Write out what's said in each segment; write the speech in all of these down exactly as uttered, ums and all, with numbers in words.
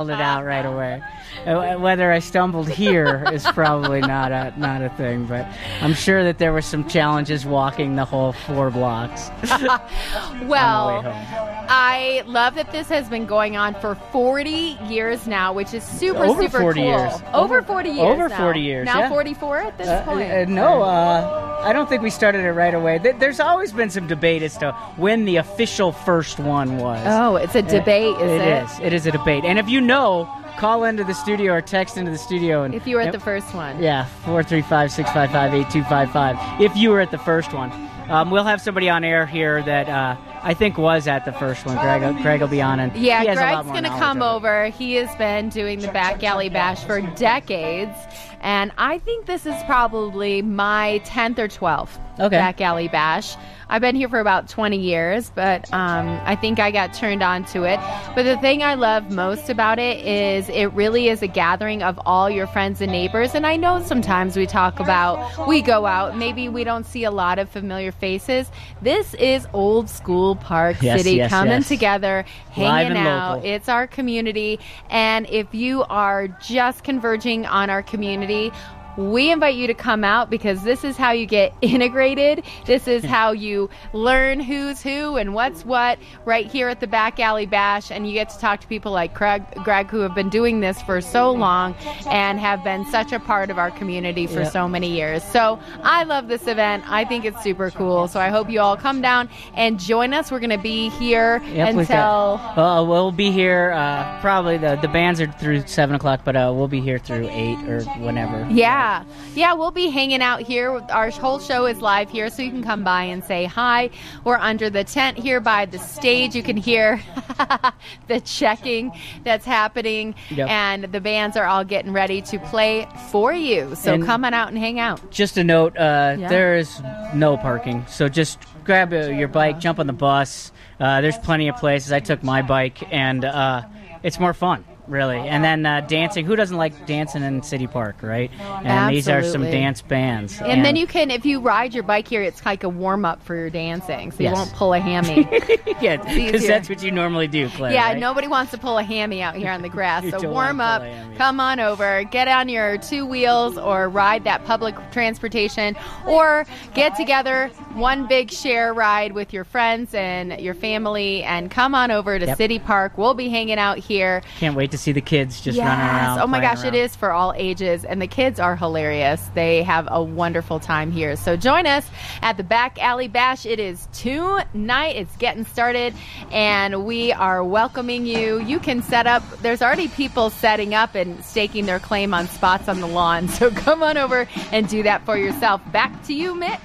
it out right away. Uh, Whether I stumbled here is probably not a not a thing, but I'm sure that there were some challenges walking the whole four blocks. Well, I love that this has been going on for forty years now, which is super, Over super forty cool. years. Over, Over- forty years over now. forty years, Now yeah. forty-four at this Uh, point. uh, no, uh, I don't think we started it right away. Th- There's always been some debate as to when the official first one was. Oh, it's a debate, is it? It is. It is a debate. And if you know, call into the studio or text into the studio. And If you were at and- the first one. Yeah, four three five, six five five, eight two five five. If you were at the first one. Um, we'll have somebody on air here that uh, I think was at the first one. Greg, Greg will be on. And Yeah, he has a lot Greg's more going to knowledge come of it. over. He has been doing the Back Alley Bash for decades, and I think this is probably my tenth or twelfth Okay. Back Alley Bash. I've been here for about twenty years, but um, I think I got turned on to it. But the thing I love most about it is it really is a gathering of all your friends and neighbors. And I know sometimes we talk about, we go out, maybe we don't see a lot of familiar faces. This is old school Park Yes, City yes, coming yes. together, Live hanging and out. local. It's our community. And if you are just converging on our community, we invite you to come out because this is how you get integrated. This is how you learn who's who and what's what right here at the Back Alley Bash. And you get to talk to people like Greg, Greg who have been doing this for so long and have been such a part of our community for Yep. so many years. So I love this event. I think it's super cool. So I hope you all come down and join us. We're going to be here Yep, we've until... got- uh, we'll be here uh, probably the the bands are through seven o'clock, but uh, we'll be here through eight or whenever. Yeah. Yeah, we'll be hanging out here. Our whole show is live here, so you can come by and say hi. We're under the tent here by the stage. You can hear the checking that's happening, Yep. and the bands are all getting ready to play for you. So And- come on out and hang out. Just a note, uh, Yeah. there is no parking, so just grab uh, your bike, jump on the bus. Uh, there's plenty of places. I took my bike, and uh, it's more fun, really. And then uh, dancing. Who doesn't like dancing in City Park, right? And these are some Absolutely. dance bands. And, then you can, if you ride your bike here, it's like a warm-up for your dancing, so you Yes. w't pull a hammy. yeah, because easier. that's what you normally do, Claire. Yeah, right? nobody wants to pull a hammy out here on the grass. You So don't warm wanna up, pull a hammy. come on over, get on your two wheels or ride that public transportation or get together one big share ride with your friends and your family and come on over to Yep. City Park. We'll be hanging out here. Can't wait to see the kids just Yes. running around. Oh my playing gosh, around. it is for all ages, and the kids are hilarious. They have a wonderful time here. So join us at the Back Alley Bash. It is tonight. It's getting started, and we are welcoming you. You can set up. There's already people setting up and staking their claim on spots on the lawn. So come on over and do that for yourself. Back to you, Mitch.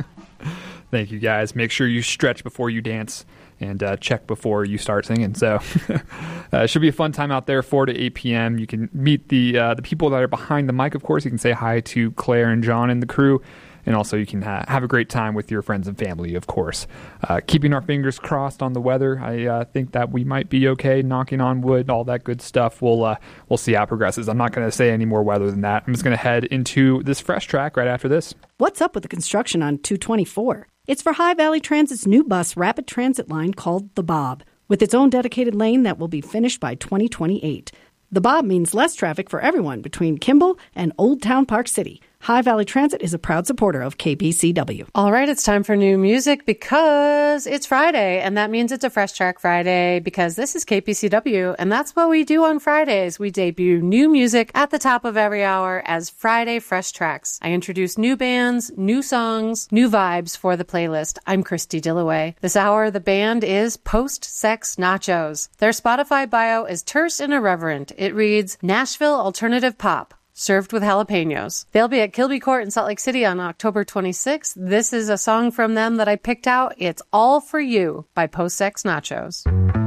Thank you, guys. Make sure you stretch before you dance and uh, check before you start singing. So uh, it should be a fun time out there, four to eight p.m. You can meet the uh, the people that are behind the mic, of course. You can say hi to Claire and John and the crew. And also you can ha- have a great time with your friends and family, of course. Uh, keeping our fingers crossed on the weather. I uh, think that we might be okay, knocking on wood, all that good stuff. We'll, uh, we'll see how it progresses. I'm not going to say any more weather than that. I'm just going to head into this fresh track right after this. What's up with the construction on two twenty-four? It's for High Valley Transit's new bus rapid transit line called the Bob, with its own dedicated lane that will be finished by twenty twenty-eight. The Bob means less traffic for everyone between Kimball and Old Town Park City. High Valley Transit is a proud supporter of K B C W. All right, it's time for new music because it's Friday, and that means it's a Fresh Track Friday because this is K P C W, and that's what we do on Fridays. We debut new music at the top of every hour as Friday Fresh Tracks. I introduce new bands, new songs, new vibes for the playlist. I'm Christy Dillaway. This hour, the band is Post Sex Nachos. Their Spotify bio is terse and irreverent. It reads, Nashville Alternative Pop. Served with jalapenos. They'll be at Kilby Court in Salt Lake City on October twenty-sixth. This is a song from them that I picked out. It's All For You by Post Sex Nachos.